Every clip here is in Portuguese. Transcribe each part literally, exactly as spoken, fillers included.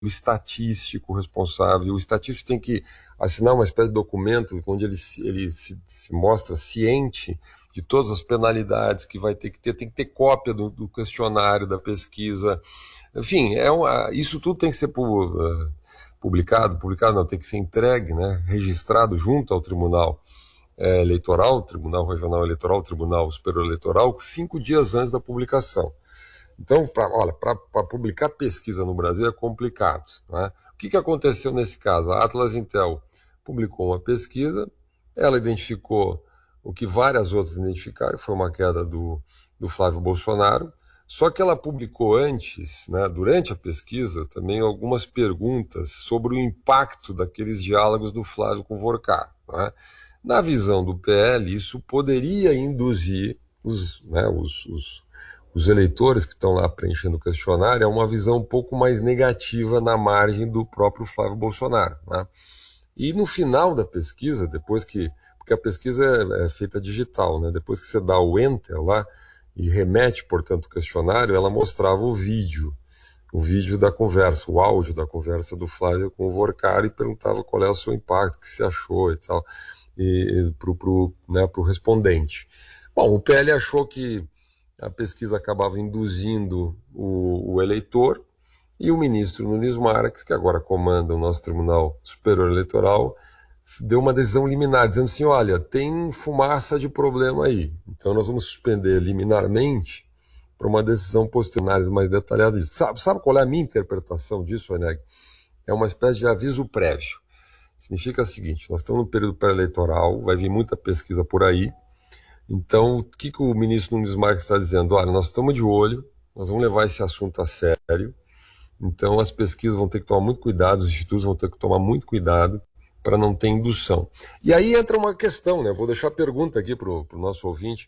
o estatístico responsável. O estatístico tem que assinar uma espécie de documento onde ele, ele se, se mostra ciente de todas as penalidades que vai ter que ter, tem que ter cópia do, do questionário, da pesquisa. Enfim, é uma, isso tudo tem que ser publicado, publicado não, tem que ser entregue, né, registrado junto ao Tribunal é, Eleitoral, Tribunal Regional Eleitoral, Tribunal Superior Eleitoral, cinco dias antes da publicação. Então, pra, olha, para publicar pesquisa no Brasil é complicado, né? O que, que aconteceu nesse caso? A Atlas Intel publicou uma pesquisa, ela identificou o que várias outras identificaram, foi uma queda do, do Flávio Bolsonaro, só que ela publicou antes, né, durante a pesquisa, também algumas perguntas sobre o impacto daqueles diálogos do Flávio com o Vorcar, né? Na visão do P L, isso poderia induzir os, né, os, os os eleitores que estão lá preenchendo o questionário, é uma visão um pouco mais negativa na margem do próprio Flávio Bolsonaro, né? E no final da pesquisa, depois que, porque a pesquisa é, é feita digital, né? Depois que você dá o enter lá e remete, portanto, o questionário, ela mostrava o vídeo, o vídeo da conversa, o áudio da conversa do Flávio com o Vorcar e perguntava qual é o seu impacto, o que você achou e tal, e, e pro, pro, né, pro respondente. Bom, o P L achou que a pesquisa acabava induzindo o, o eleitor, e o ministro Nunes Marques, que agora comanda o nosso Tribunal Superior Eleitoral, deu uma decisão liminar, dizendo assim, olha, tem fumaça de problema aí, então nós vamos suspender liminarmente para uma decisão posterior mais detalhada disso. Sabe, sabe qual é a minha interpretação disso, Oneg? É uma espécie de aviso prévio. Significa o seguinte, nós estamos no período pré-eleitoral, vai vir muita pesquisa por aí. Então, o que, que o ministro Nunes Marques está dizendo? Olha, nós estamos de olho, nós vamos levar esse assunto a sério, então as pesquisas vão ter que tomar muito cuidado, os institutos vão ter que tomar muito cuidado para não ter indução. E aí entra uma questão, né? Vou deixar a pergunta aqui para o nosso ouvinte.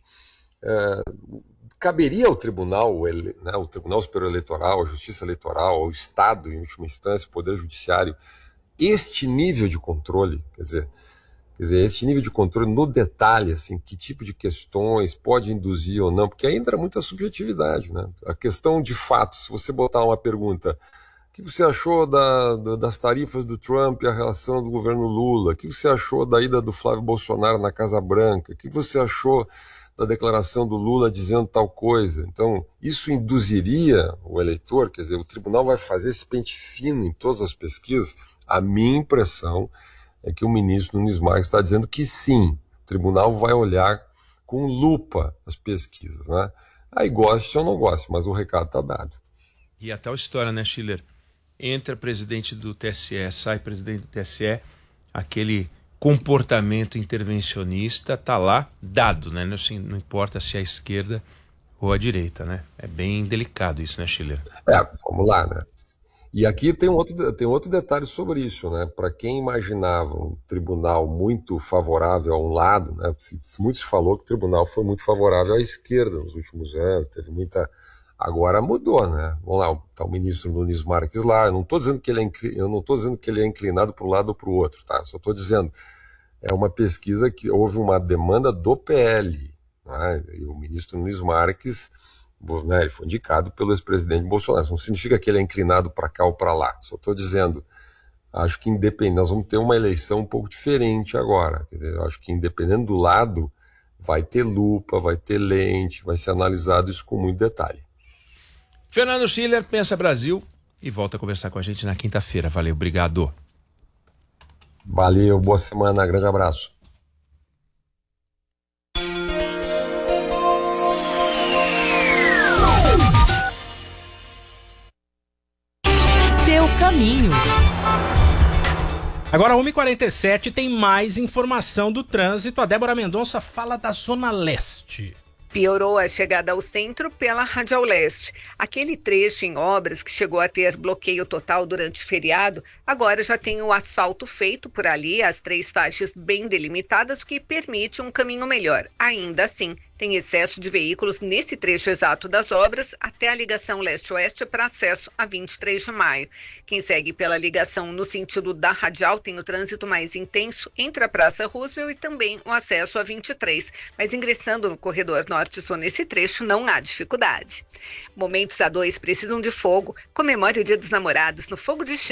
É, caberia ao tribunal, né, o Tribunal Superior Eleitoral, a Justiça Eleitoral, ao Estado, em última instância, o Poder Judiciário, este nível de controle, quer dizer, Quer dizer, esse nível de controle no detalhe, assim, que tipo de questões pode induzir ou não, porque aí entra muita subjetividade, né? A questão de fato, se você botar uma pergunta, o que você achou da, da, das tarifas do Trump e a relação do governo Lula? O que você achou da ida do Flávio Bolsonaro na Casa Branca? O que você achou da declaração do Lula dizendo tal coisa? Então, isso induziria o eleitor, quer dizer, o tribunal vai fazer esse pente fino em todas as pesquisas? A minha impressão é que o ministro Nunes Marques está dizendo que sim, o tribunal vai olhar com lupa as pesquisas, né? Aí goste ou não goste, mas o recado está dado. E a tal história, né, Schiller? Entra presidente do T S E, sai presidente do T S E, aquele comportamento intervencionista está lá dado, né? Não, assim, não importa se é a esquerda ou a direita, né? É bem delicado isso, né, Schiller? É, vamos lá, né? E aqui tem um outro, tem outro detalhe sobre isso, né? Para quem imaginava um tribunal muito favorável a um lado, né? Muito se falou que o tribunal foi muito favorável à esquerda nos últimos anos, teve muita... Agora mudou, né? Vamos lá, tá o ministro Nunes Marques lá, eu não estou dizendo que ele é, incli... eu não tô dizendo que ele é inclinado para um lado ou para o outro, tá? Só estou dizendo, é uma pesquisa que houve uma demanda do P L, né? E o ministro Nunes Marques... Né, ele foi indicado pelo ex-presidente Bolsonaro. Isso não significa que ele é inclinado para cá ou para lá. Só estou dizendo, acho que independente, nós vamos ter uma eleição um pouco diferente agora. Quer dizer, acho que independendo do lado, vai ter lupa, vai ter lente, vai ser analisado isso com muito detalhe. Fernando Schiller, Pensa Brasil, e volta a conversar com a gente na quinta-feira. Valeu, obrigado. Valeu, boa semana, grande abraço. Caminho. Agora, uma e quarenta e sete, tem mais informação do trânsito. A Débora Mendonça fala da Zona Leste. Piorou a chegada ao centro pela Radial Leste. Aquele trecho em obras que chegou a ter bloqueio total durante o feriado, agora já tem o asfalto feito por ali, as três faixas bem delimitadas, o que permite um caminho melhor. Ainda assim, tem Tem excesso de veículos nesse trecho exato das obras até a ligação leste-oeste para acesso a vinte e três de maio. Quem segue pela ligação no sentido da Radial tem o trânsito mais intenso entre a Praça Roosevelt e também o acesso a vinte e três, mas ingressando no corredor norte-sul nesse trecho não há dificuldade. Momentos A dois precisam de fogo. Comemore o Dia dos Namorados no Fogo de Chão.